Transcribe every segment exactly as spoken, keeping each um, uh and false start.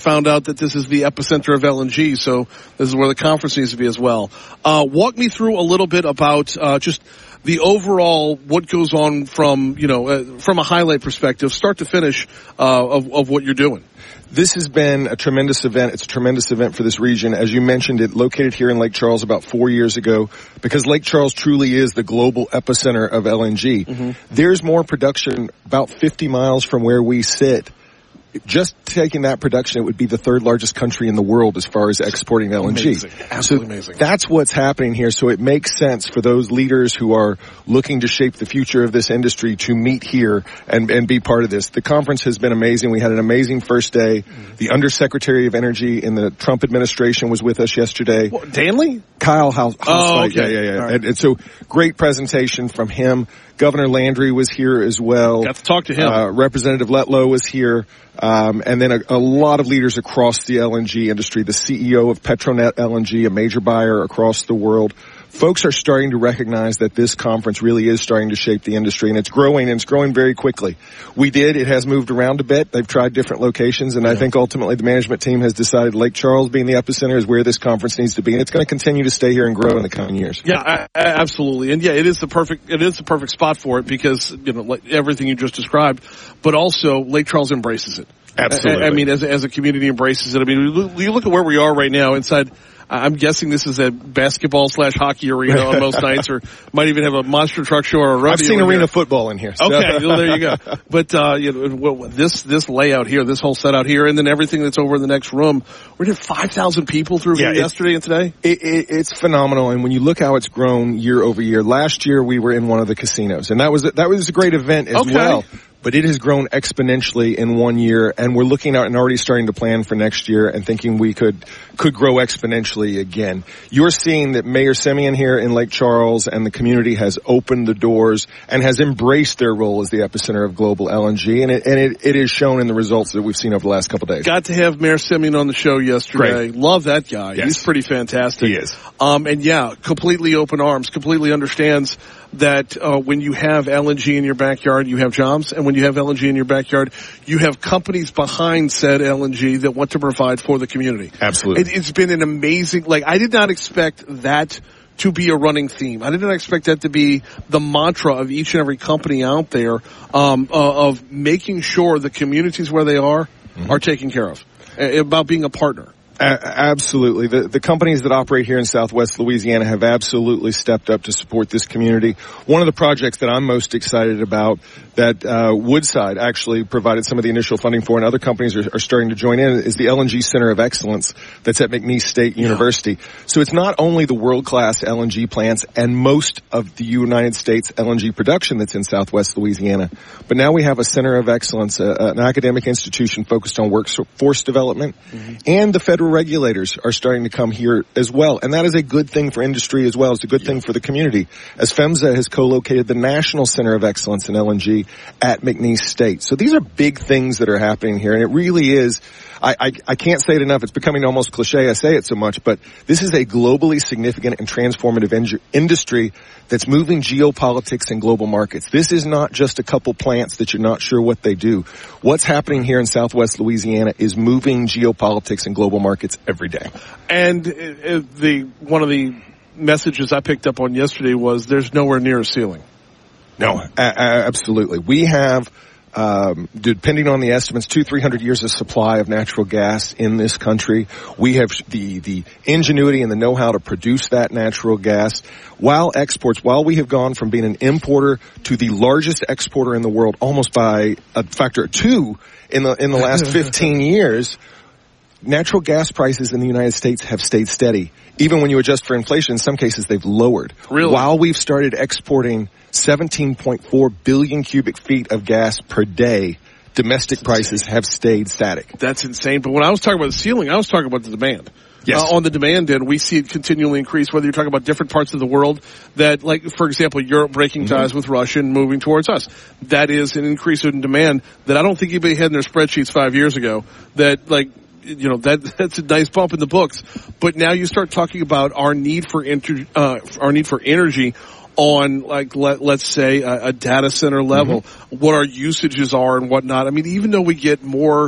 found out that this is the epicenter of L N G, so this is where the conference needs to be as well. Uh, walk me through a little bit about uh, just the overall, what goes on from, you know, uh, from a highlight perspective, start to finish, uh, of, of what you're doing. This has been a tremendous event. It's a tremendous event for this region. As you mentioned, it located here in Lake Charles about four years ago because Lake Charles truly is the global epicenter of L N G. Mm-hmm. There's more production about fifty miles from where we sit. Just taking that production, it would be the third largest country in the world as far as exporting L N G. Amazing. Absolutely so amazing. That's what's happening here. So it makes sense for those leaders who are looking to shape the future of this industry to meet here and, and be part of this. The conference has been amazing. We had an amazing first day. The Undersecretary of Energy in the Trump administration was with us yesterday. What, Danley? Kyle House. Oh, okay. Yeah, yeah, yeah. Right. And, and so great presentation from him. Governor Landry was here as well. Got to talk to him. Uh, Representative Letlow was here. Um, and then a, a lot of leaders across the L N G industry, the C E O of Petronet L N G, a major buyer across the world. Folks are starting to recognize that this conference really is starting to shape the industry, and it's growing, and it's growing very quickly. We did. It has moved around a bit. They've tried different locations, and yeah. I think ultimately the management team has decided Lake Charles being the epicenter is where this conference needs to be, and it's going to continue to stay here and grow in the coming years. Yeah, I, I, absolutely. And yeah, it is the perfect, it is the perfect spot for it because, you know, like everything you just described, but also Lake Charles embraces it. Absolutely. I, I mean, as, as a community embraces it. I mean, you look at where we are right now inside, I'm guessing this is a basketball slash hockey arena on most nights, or might even have a monster truck show or a rodeo. I've seen arena here. football in here. So. Okay, well, there you go. But uh, you know, well, this this layout here, this whole set out here, and then everything that's over in the next room, we did five thousand people through yeah, here yesterday and today. It, it, it's phenomenal, and when you look how it's grown year over year, last year we were in one of the casinos, and that was that was a great event as okay. well. But it has grown exponentially in one year, and we're looking out and already starting to plan for next year and thinking we could could grow exponentially again. You're seeing that Mayor Simeon here in Lake Charles and the community has opened the doors and has embraced their role as the epicenter of global L N G, and it, and it, it is shown in the results that we've seen over the last couple of days. Got to have Mayor Simeon on the show yesterday. Great. Love that guy. Yes. He's pretty fantastic. He is. Um, and yeah, completely open arms, completely understands that uh, when you have L N G in your backyard, you have jobs, and when you have L N G in your backyard, you have companies behind said L N G that want to provide for the community. Absolutely. It, it's been an amazing, like, I did not expect that to be a running theme. I did not expect that to be the mantra of each and every company out there, um, uh, of making sure the communities where they are mm-hmm. are taken care of, uh, about being a partner. A- absolutely. The, the companies that operate here in Southwest Louisiana have absolutely stepped up to support this community. One of the projects that I'm most excited about that uh, Woodside actually provided some of the initial funding for, and other companies are, are starting to join in, is the L N G Center of Excellence that's at McNeese State yeah. University. So it's not only the world-class L N G plants and most of the United States L N G production that's in Southwest Louisiana, but now we have a Center of Excellence, uh, an academic institution focused on workforce development, mm-hmm. and the federal regulators are starting to come here as well. And that is a good thing for industry as well. It's a good yeah. thing for the community, as PHMSA has co-located the National Center of Excellence in L N G at McNeese State. So these are big things that are happening here, and it really is, I, I, I can't say it enough, it's becoming almost cliche, I say it so much, but this is a globally significant and transformative in- industry that's moving geopolitics and global markets. This is not just a couple plants that you're not sure what they do. What's happening here in Southwest Louisiana is moving geopolitics and global markets every day. And it, it, the one of the messages I picked up on yesterday was there's nowhere near a ceiling. No, a- a- absolutely. We have, um, depending on the estimates, two, three hundred years of supply of natural gas in this country. We have the, the ingenuity and the know-how to produce that natural gas. While exports, while we have gone from being an importer to the largest exporter in the world, almost by a factor of two in the, in the last fifteen years, natural gas prices in the United States have stayed steady. Even when you adjust for inflation, in some cases they've lowered. Really? While we've started exporting seventeen point four billion cubic feet of gas per day, domestic That's prices insane. have stayed static. That's insane. But when I was talking about the ceiling, I was talking about the demand. Yes. Uh, on the demand end, we see it continually increase, whether you're talking about different parts of the world that, like, for example, Europe breaking mm-hmm. ties with Russia and moving towards us. That is an increase in demand that I don't think anybody had in their spreadsheets five years ago. That, like, you know, that that's a nice bump in the books. But now you start talking about our need for inter, uh, our need for energy on, like, let, let's say a, a data center level, mm-hmm. what our usages are and whatnot. I mean, even though we get more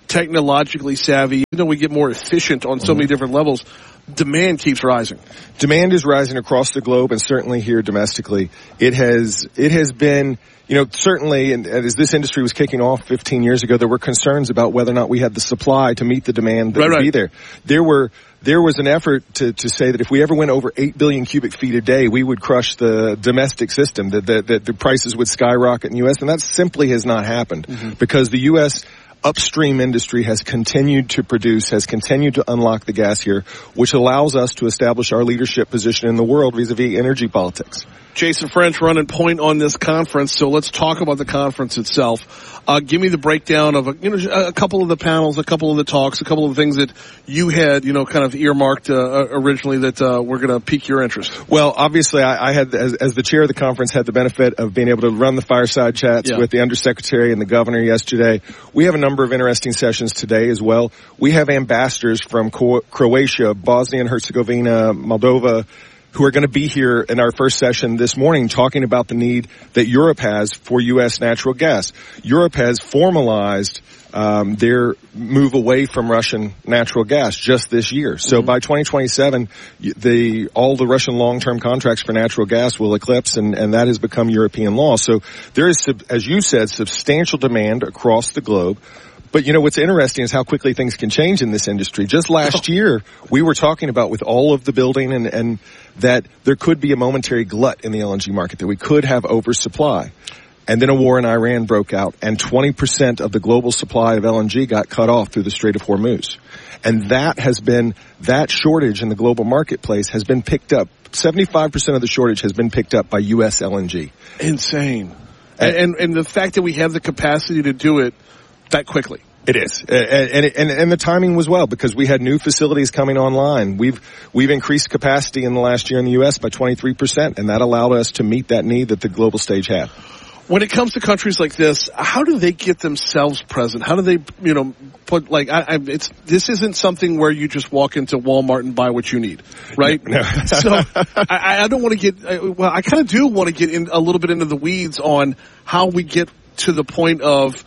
technologically savvy, even though we get more efficient on so mm-hmm. many different levels, demand keeps rising. Demand is rising across the globe, and certainly here domestically. It has, it has been, you know, certainly, and as this industry was kicking off fifteen years ago, there were concerns about whether or not we had the supply to meet the demand that right, would right. be there. There were, there was an effort to, to say that if we ever went over eight billion cubic feet a day, we would crush the domestic system, that, that, that the prices would skyrocket in the U S, and that simply has not happened mm-hmm. because the U S upstream industry has continued to produce, has continued to unlock the gas here, which allows us to establish our leadership position in the world vis-a-vis energy politics. Jason French running point on this conference, so let's talk about the conference itself. Uh, give me the breakdown of a, you know, a couple of the panels, a couple of the talks, a couple of the things that you had, you know, kind of earmarked uh, originally that uh, were going to pique your interest. Well, obviously, I, I had, as, as the chair of the conference, had the benefit of being able to run the fireside chats yeah. with the undersecretary and the governor yesterday. We have a number of interesting sessions today as well. We have ambassadors from Croatia, Bosnia and Herzegovina, Moldova, who are going to be here in our first session this morning talking about the need that Europe has for U S natural gas. Europe has formalized um, their move away from Russian natural gas just this year. So mm-hmm. by twenty twenty-seven, the all the Russian long-term contracts for natural gas will eclipse, and, and that has become European law. So there is, as you said, substantial demand across the globe. But, you know, what's interesting is how quickly things can change in this industry. Just last year, we were talking about with all of the building and, and that there could be a momentary glut in the L N G market, that we could have oversupply. And then a war in Iran broke out, and twenty percent of the global supply of L N G got cut off through the Strait of Hormuz. And that has been, that shortage in the global marketplace has been picked up. seventy-five percent of the shortage has been picked up by U S L N G. Insane. And, and, and the fact that we have the capacity to do it that quickly. It is. And, and, and the timing was well because we had new facilities coming online. We've, we've increased capacity in the last year in the U S by twenty-three percent, and that allowed us to meet that need that the global stage had. When it comes to countries like this, how do they get themselves present? How do they, you know, put like, I, I, it's, this isn't something where you just walk into Walmart and buy what you need, right? No. So I, I don't want to get, well, I kind of do want to get in a little bit into the weeds on how we get to the point of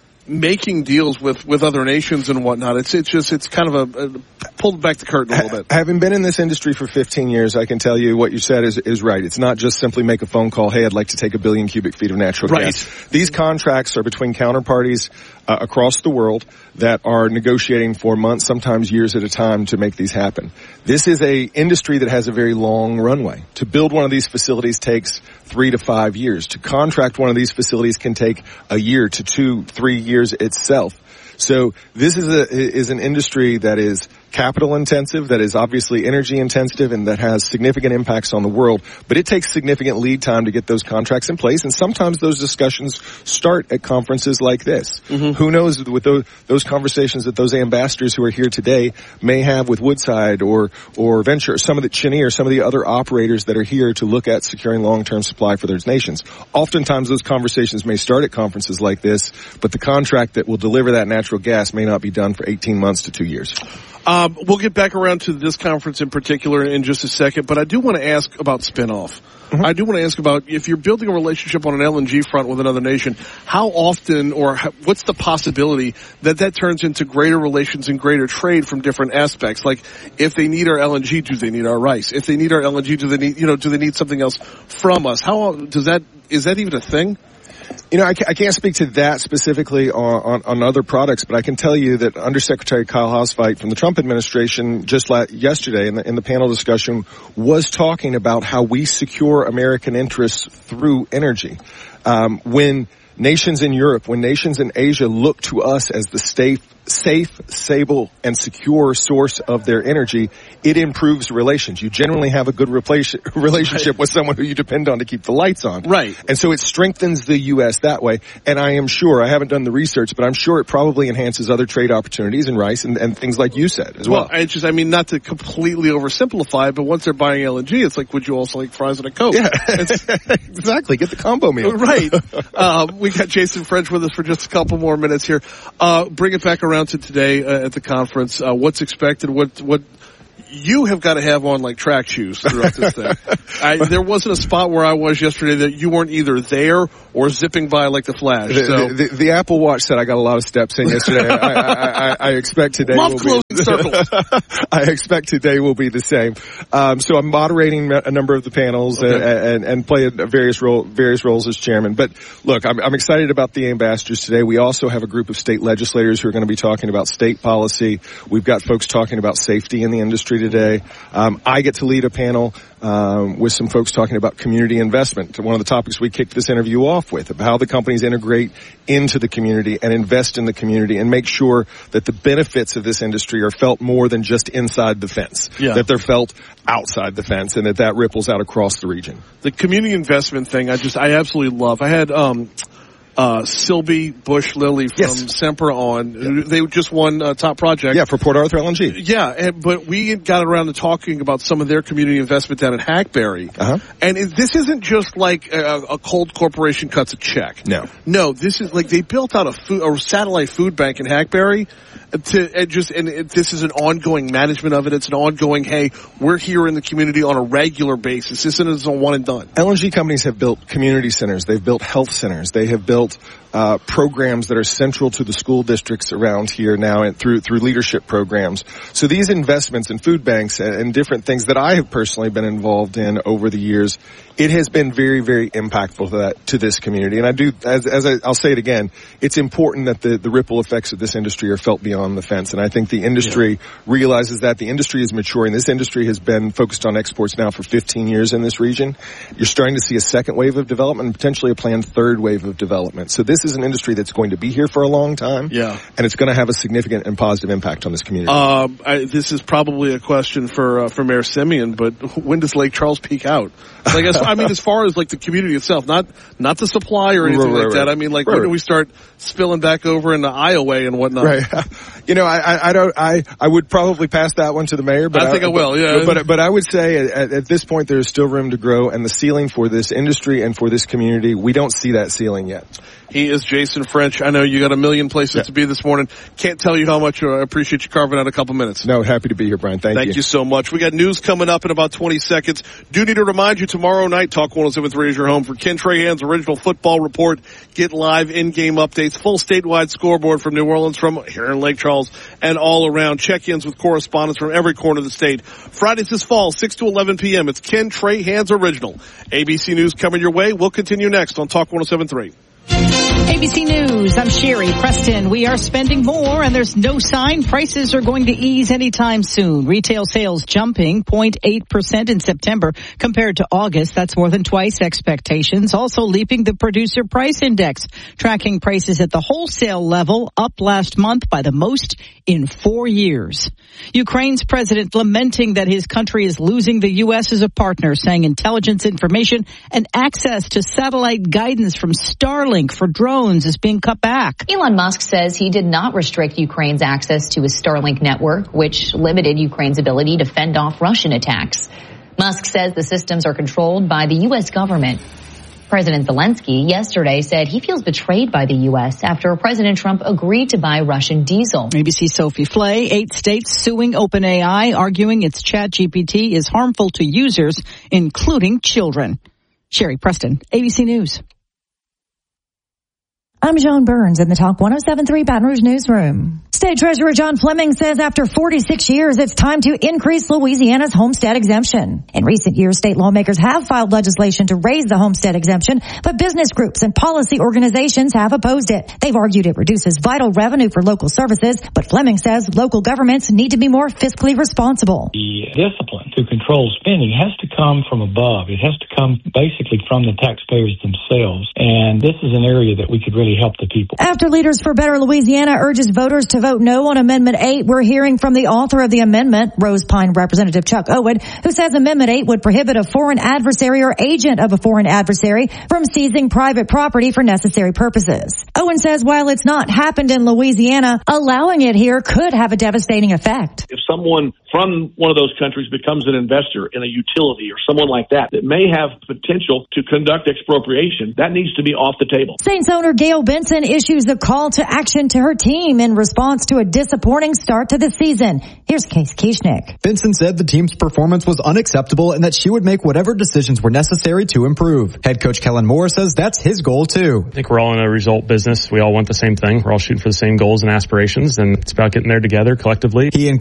making deals with, with other nations and whatnot. It's, it's just, it's kind of a, a pulled back the curtain a little bit. Having been in this industry for fifteen years, I can tell you what you said is, is right. It's not just simply make a phone call, hey, I'd like to take a billion cubic feet of natural right. gas. These contracts are between counterparties uh, across the world that are negotiating for months, sometimes years at a time to make these happen. This is a industry that has a very long runway. To build one of these facilities takes three to five years. To contract one of these facilities can take a year to two, three years itself. So this is a, is an industry that is capital intensive, that is obviously energy intensive, and that has significant impacts on the world. But it takes significant lead time to get those contracts in place, and sometimes those discussions start at conferences like this. Mm-hmm. Who knows with those, those conversations that those ambassadors who are here today may have with Woodside or or Venture, or some of the Cheniere, or some of the other operators that are here to look at securing long-term supply for those nations. Oftentimes those conversations may start at conferences like this, but the contract that will deliver that natural gas may not be done for eighteen months to two years. Um, we'll get back around to this conference in particular in just a second, but I do want to ask about spin-off. Mm-hmm. I do want to ask about if you're building a relationship on an L N G front with another nation, how often or how, what's the possibility that that turns into greater relations and greater trade from different aspects? Like, if they need our L N G, do they need our rice? If they need our L N G, do they need, you know, do they need something else from us? How does that, is that even a thing? You know, I can't speak to that specifically on, on, on other products, but I can tell you that Undersecretary Kyle Hausveit from the Trump administration just la- yesterday in the, in the panel discussion was talking about how we secure American interests through energy. Um, when nations in Europe, when nations in Asia look to us as the safe, safe, stable, and secure source of their energy, it improves relations. You generally have a good relationship right. with someone who you depend on to keep the lights on. Right. And so it strengthens the U S that way. And I am sure, I haven't done the research, but I'm sure it probably enhances other trade opportunities in rice and, and things like you said as well. Well, I just, I mean, not to completely oversimplify it, but once they're buying L N G, it's like, would you also like fries and a Coke? Yeah, exactly. Get the combo meal. Right. um, we got Jason French with us for just a couple more minutes here. Uh, bring it back around to today uh, at the conference. Uh, what's expected? What, what, you have got to have on like track shoes throughout this thing. I, there wasn't a spot where I was yesterday that you weren't either there or zipping by like the Flash. The, so. the, the, the Apple Watch said I got a lot of steps in yesterday. I, I, I, I expect today Love will closing be, circles. I expect today will be the same. Um, so I'm moderating a number of the panels okay. and, and, and play various role, various roles as chairman. But look, I'm, I'm excited about the ambassadors today. We also have a group of state legislators who are going to be talking about state policy. We've got folks talking about safety in the industry today. Um, I get to lead a panel um, with some folks talking about community investment. One of the topics we kicked this interview off with, about how the companies integrate into the community and invest in the community and make sure that the benefits of this industry are felt more than just inside the fence, yeah. that they're felt outside the fence, and that that ripples out across the region. The community investment thing, I just, I absolutely love. I had, um, Uh, Sylvie Bush Lilly from yes. Semper on. Yeah. They just won uh, top project. Yeah, for Port Arthur L N G. Yeah, and, but we got around to talking about some of their community investment down at Hackberry. Uh-huh. And it, this isn't just like a, a cold corporation cuts a check. No. No, this is like they built out a, food, a satellite food bank in Hackberry. To and just and it, this is an ongoing management of it. It's an ongoing. Hey, we're here in the community on a regular basis. This isn't a one and done. L N G companies have built community centers. They've built health centers. They have built uh programs that are central to the school districts around here now, and through through leadership programs. So these investments in food banks and, and different things that I have personally been involved in over the years, it has been very, very impactful to that to this community. And I do, as as I, I'll say it again, it's important that the the ripple effects of this industry are felt beyond the fence. And I think the industry yeah. realizes that. The industry is maturing. This industry has been focused on exports now for fifteen years in this region. You're starting to see a second wave of development and potentially a planned third wave of development. So this is an industry that's going to be here for a long time. Yeah. And it's going to have a significant and positive impact on this community. Um, I, this is probably a question for uh, for Mayor Simeon, but when does Lake Charles peak out? Like, as, I mean, as far as like the community itself, not not the supply or anything right, like right, that. I mean, like, right, when do we start spilling back over into Iowa and whatnot? Right. You know, I, I, I don't, I, I would probably pass that one to the mayor, but I think I, I will, yeah. But, but, but I would say at, at this point there is still room to grow, and the ceiling for this industry and for this community, we don't see that ceiling yet. He is Jason French. I know you got a million places yeah. to be this morning. Can't tell you how much I appreciate you carving out a couple minutes. No, happy to be here, Brian. Thank, Thank you. Thank you so much. We got news coming up in about twenty seconds. Do need to remind you, tomorrow night, Talk one oh seven point three is your home for Ken Trahan's original football report. Get live in-game updates, full statewide scoreboard from New Orleans, from here in Lake Charles, and all around. Check-ins with correspondents from every corner of the state. Fridays this fall, six to eleven p.m. It's Ken Trahan's original. A B C News coming your way. We'll continue next on Talk one oh seven point three. A B C News, I'm Sherry Preston. We are spending more, and there's no sign prices are going to ease anytime soon. Retail sales jumping zero point eight percent in September compared to August. That's more than twice expectations. Also leaping the Producer Price Index, tracking prices at the wholesale level, up last month by the most in four years. Ukraine's president lamenting that his country is losing the U S as a partner, saying intelligence information and access to satellite guidance from Starlink for drones is being cut back. Elon Musk says he did not restrict Ukraine's access to his Starlink network, which limited Ukraine's ability to fend off Russian attacks. Musk says the systems are controlled by the U S government. President Zelensky yesterday said he feels betrayed by the U S after President Trump agreed to buy Russian diesel. A B C Sophie Flay, eight states suing OpenAI, arguing its ChatGPT is harmful to users, including children. Sherry Preston, A B C News. I'm Joan Burns in the Talk one oh seven point three Baton Rouge Newsroom. State Treasurer John Fleming says after forty-six years, it's time to increase Louisiana's homestead exemption. In recent years, state lawmakers have filed legislation to raise the homestead exemption, but business groups and policy organizations have opposed it. They've argued it reduces vital revenue for local services, but Fleming says local governments need to be more fiscally responsible. The discipline to control spending has to come from above. It has to come basically from the taxpayers themselves, and this is an area that we could really help the people. After Leaders for Better Louisiana urges voters to vote no on Amendment eight, we're hearing from the author of the amendment, Rose Pine Representative Chuck Owen, who says Amendment eight would prohibit a foreign adversary or agent of a foreign adversary from seizing private property for necessary purposes. Owen says while it's not happened in Louisiana, allowing it here could have a devastating effect. If someone from one of those countries becomes an investor in a utility or someone like that that may have potential to conduct expropriation, that needs to be off the table. Saints owner Gail Benson issues a call to action to her team in response response to a disappointing start to the season. Here's Case Kieschnick. Benson said the team's performance was unacceptable and that she would make whatever decisions were necessary to improve. Head coach Kellen Moore says that's his goal too. I think we're all in a result business. We all want the same thing. We're all shooting for the same goals and aspirations, and it's about getting there together collectively. He and